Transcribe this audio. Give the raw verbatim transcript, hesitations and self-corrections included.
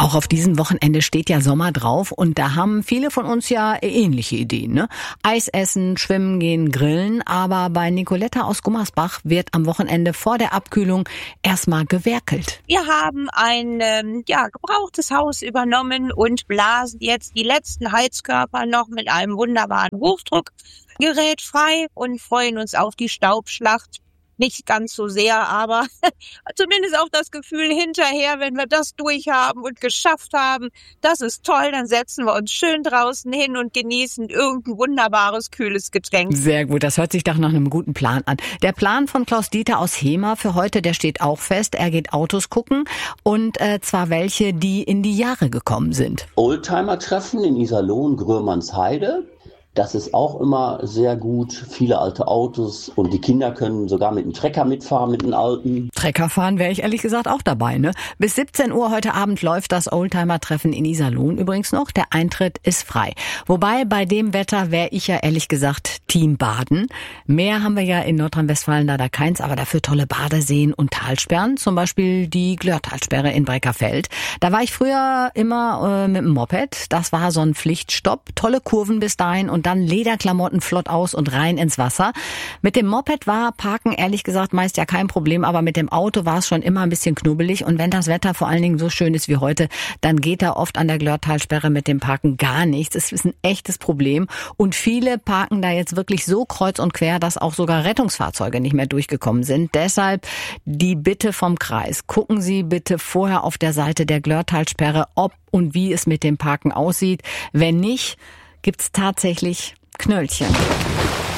Auch auf diesem Wochenende steht ja Sommer drauf und da haben viele von uns ja ähnliche Ideen, ne? Eis essen, schwimmen gehen, grillen, aber bei Nicoletta aus Gummersbach wird am Wochenende vor der Abkühlung erstmal gewerkelt. Wir haben ein ähm, ja, gebrauchtes Haus übernommen und blasen jetzt die letzten Heizkörper noch mit einem wunderbaren Hochdruckgerät frei und freuen uns auf die Staubschlacht. Nicht ganz so sehr, aber zumindest auch das Gefühl hinterher, wenn wir das durchhaben und geschafft haben, das ist toll, dann setzen wir uns schön draußen hin und genießen irgendein wunderbares, kühles Getränk. Sehr gut, das hört sich doch nach einem guten Plan an. Der Plan von Klaus Dieter aus Hema für heute, der steht auch fest. Er geht Autos gucken und äh, zwar welche, die in die Jahre gekommen sind. Oldtimer-Treffen in Iserlohn, Grömernsheide. Das ist auch immer sehr gut. Viele alte Autos und die Kinder können sogar mit dem Trecker mitfahren, mit den alten. Trecker fahren wäre ich ehrlich gesagt auch dabei, ne? Bis siebzehn Uhr heute Abend läuft das Oldtimer-Treffen in Iserlohn übrigens noch. Der Eintritt ist frei. Wobei bei dem Wetter wäre ich ja ehrlich gesagt Team Baden. Meer haben wir ja in Nordrhein-Westfalen leider keins, aber dafür tolle Badeseen und Talsperren. Zum Beispiel die Glörtalsperre in Breckerfeld. Da war ich früher immer äh, mit dem Moped. Das war so ein Pflichtstopp. Tolle Kurven bis dahin und dann Lederklamotten flott aus und rein ins Wasser. Mit dem Moped war Parken ehrlich gesagt meist ja kein Problem, aber mit dem Auto war es schon immer ein bisschen knubbelig und wenn das Wetter vor allen Dingen so schön ist wie heute, dann geht da oft an der Glörtalsperre mit dem Parken gar nichts. Es ist ein echtes Problem und viele parken da jetzt wirklich so kreuz und quer, dass auch sogar Rettungsfahrzeuge nicht mehr durchgekommen sind. Deshalb die Bitte vom Kreis. Gucken Sie bitte vorher auf der Seite der Glörtalsperre, ob und wie es mit dem Parken aussieht. Wenn nicht, gibt's tatsächlich Knöllchen.